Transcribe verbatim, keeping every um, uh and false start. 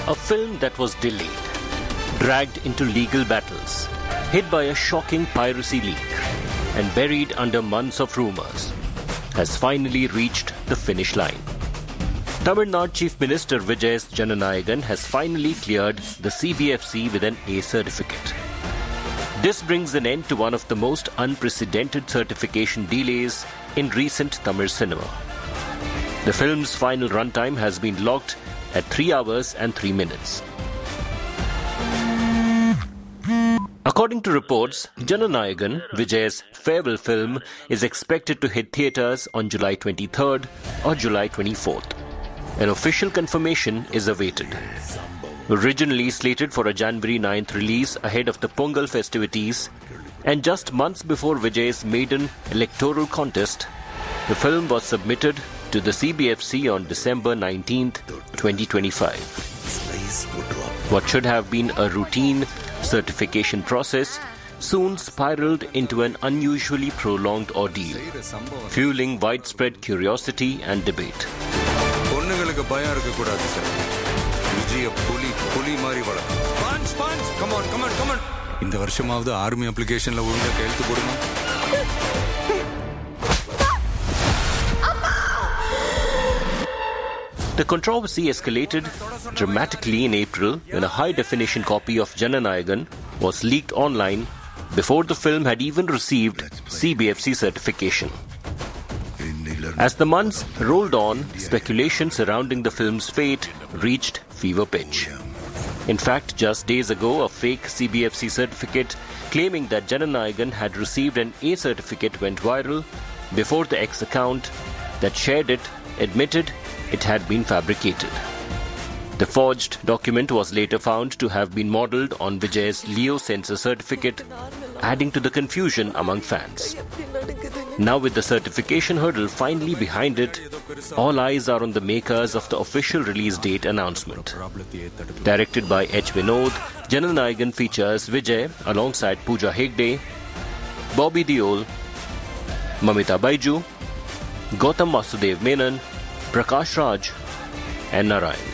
A film that was delayed, dragged into legal battles, hit by a shocking piracy leak, and buried under months of rumors, has finally reached the finish line. Tamil Nadu Chief Minister Vijay Jananayagan has finally cleared the C B F C with an A certificate. This brings an end to one of the most unprecedented certification delays in recent Tamil cinema. The film's final runtime has been logged at three hours and three minutes. According to reports, Jananayagan, Vijay's farewell film, is expected to hit theatres on July twenty-third or July twenty-fourth. An official confirmation is awaited. Originally slated for a January ninth release ahead of the Pongal festivities, and just months before Vijay's maiden electoral contest, the film was submitted to the C B F C on December nineteenth, twenty twenty-five. What should have been a routine certification process soon spiraled into an unusually prolonged ordeal, fueling widespread curiosity and debate. இந்த வருஷமாவது army அப்ளிகேஷன்ல ஒழுங்கா கையெழுத்து போடுமா? The controversy escalated dramatically in April when a high-definition copy of Jananayagan was leaked online before the film had even received C B F C certification. As the months rolled on, speculation surrounding the film's fate reached fever pitch. In fact, just days ago, a fake C B F C certificate claiming that Jananayagan had received an A certificate went viral before the X account that shared it admitted it had been fabricated. The forged document was later found to have been modelled on Vijay's Leo Censor certificate, adding to the confusion among fans. Now with the certification hurdle finally behind it, all eyes are on the makers of the official release date announcement. Directed by H. Vinod, Jananayagan features Vijay alongside Pooja Hegde, Bobby Deol, Mamita Baiju, Gautam Vasudev Menon, Prakash Raj and Narayan.